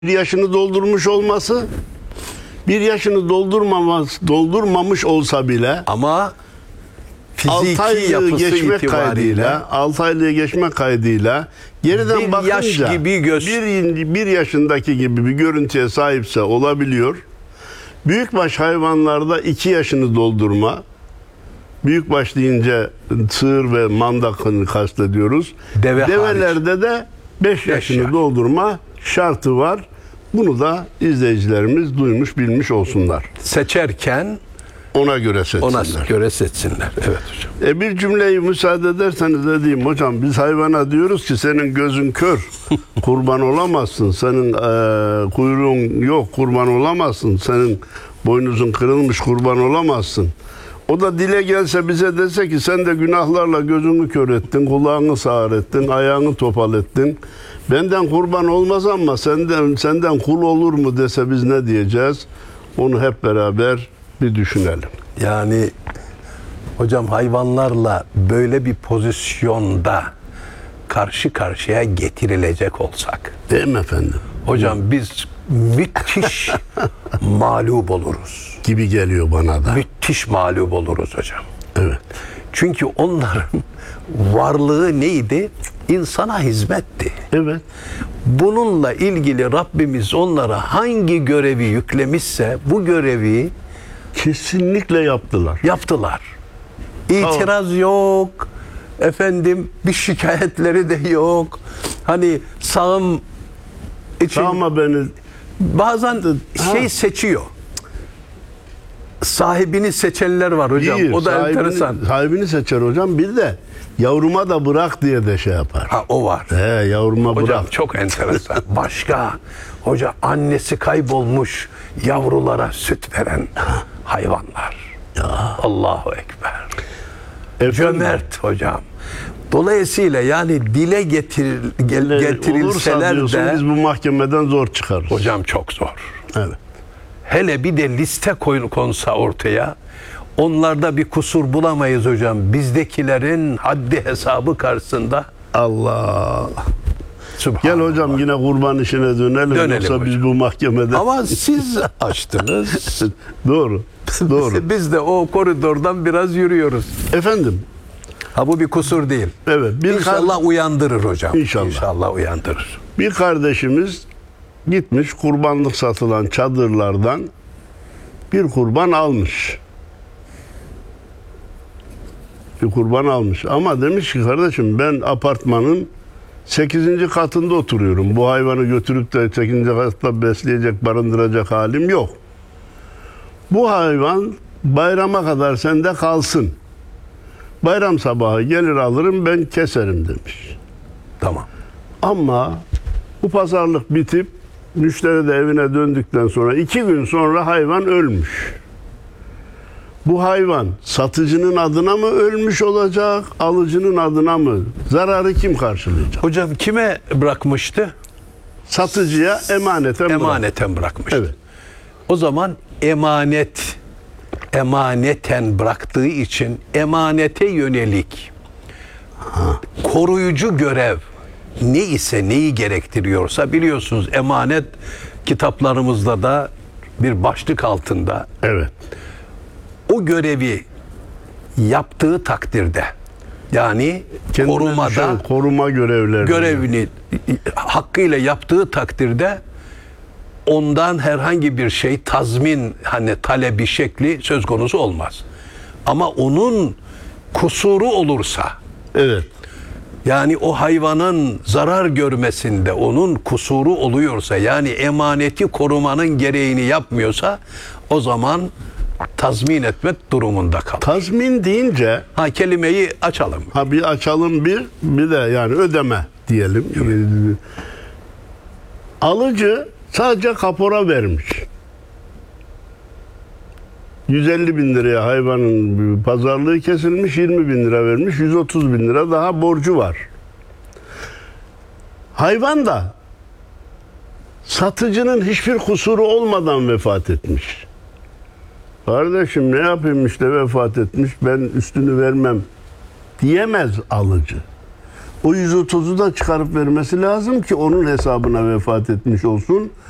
Bir yaşını doldurmuş olması, bir yaşını doldurmamış olsa bile Ama 6 fiziki aylığı yapısı geçmek itibariyle kaydıyla, 6 aylığı geçmek kaydıyla geriden bir bakınca yaş gibi bir yaşındaki gibi bir görüntüye sahipse olabiliyor. Büyükbaş hayvanlarda 2 yaşını doldurma, büyükbaş deyince sığır ve mandakını kastediyoruz. Develerde de 5 yaşını doldurma şartı var. Bunu da izleyicilerimiz duymuş, bilmiş olsunlar. seçerken Ona göre seçsinler. ona göre seçsinler. Evet hocam. Bir cümleyi müsaade ederseniz edeyim hocam. Biz hayvana diyoruz ki senin gözün kör, kurban olamazsın. Senin kuyruğun yok, kurban olamazsın. Senin boynuzun kırılmış, kurban olamazsın. O da dile gelse bize dese ki sen de günahlarla gözünü kör ettin, kulağını sağır ettin, ayağını topal ettin. Benden kurban olmaz ama senden kul olur mu dese biz ne diyeceğiz? Onu hep beraber bir düşünelim. Yani hocam hayvanlarla böyle bir pozisyonda karşı karşıya getirilecek olsak, Değil mi efendim? hocam biz müthiş mağlup oluruz. Gibi geliyor bana da. Müthiş mağlup oluruz hocam. Evet. Çünkü onların varlığı neydi? İnsana hizmetti. Evet. Bununla ilgili Rabbimiz onlara hangi görevi yüklemişse bu görevi Kesinlikle yaptılar. yaptılar. İtiraz yok. Efendim bir şikayetleri de yok. Hani sağım için Ama beni bazen seçiyor. Sahibini seçenler var hocam. O da enteresan. Sahibini seçer hocam. Bir de yavruma da bırak diye de şey yapar. Ha o var. Yavruma Hocam bırak. çok enteresan. Başka hoca annesi kaybolmuş yavrulara süt veren hayvanlar. Ya. Allahu Ekber. Cömert hocam. Dolayısıyla yani dile getirilseler olursa de biz bu mahkemeden zor çıkarız. hocam çok zor. Evet. Hele bir de liste konsa ortaya, onlarda bir kusur bulamayız hocam. Bizdekilerin haddi hesabı karşısında. Allah. Subhanallah. Gel hocam yine kurban işine dönelim. Yoksa hocam. biz bu mahkemede... Ama siz açtınız. Doğru. Doğru. Biz de o koridordan biraz yürüyoruz. Efendim. Ha bu bir kusur değil. Evet. İnşallah uyandırır hocam. İnşallah. İnşallah uyandırır. Bir kardeşimiz gitmiş kurbanlık satılan çadırlardan bir kurban almış. Bir kurban almış. Ama demiş ki kardeşim ben apartmanın 8. katında oturuyorum. Bu hayvanı götürüp de 8. katta besleyecek, barındıracak halim yok. Bu hayvan bayrama kadar sende kalsın. Bayram sabahı gelir alırım ben keserim demiş. Tamam. Ama bu pazarlık bitip müşteri de evine döndükten sonra 2 gün sonra hayvan ölmüş. Bu hayvan satıcının adına mı ölmüş olacak, alıcının adına mı? Zararı kim karşılayacak? Hocam kime bırakmıştı? Satıcıya Emaneten bırakmıştı. Evet. O zaman emaneten bıraktığı için emanete yönelik koruyucu görev ne ise neyi gerektiriyorsa biliyorsunuz emanet kitaplarımızda da bir başlık altında Evet. o görevi yaptığı takdirde yani koruma görevini hakkıyla yaptığı takdirde ondan herhangi bir şey tazmin talebi şekli söz konusu olmaz. Ama onun kusuru olursa Evet. yani o hayvanın zarar görmesinde onun kusuru oluyorsa yani emaneti korumanın gereğini yapmıyorsa o zaman tazmin etmek durumunda kalır. Tazmin deyince Kelimeyi açalım. bir açalım bir de yani ödeme diyelim. Alıcı sadece kapora vermiş. 150 bin liraya hayvanın pazarlığı kesilmiş, 20 bin lira vermiş, 130 bin lira daha borcu var. Hayvan da satıcının hiçbir kusuru olmadan vefat etmiş. Kardeşim ne yapayım işte vefat etmiş, ben üstünü vermem diyemez alıcı. O 130'u da çıkarıp vermesi lazım ki onun hesabına vefat etmiş olsun.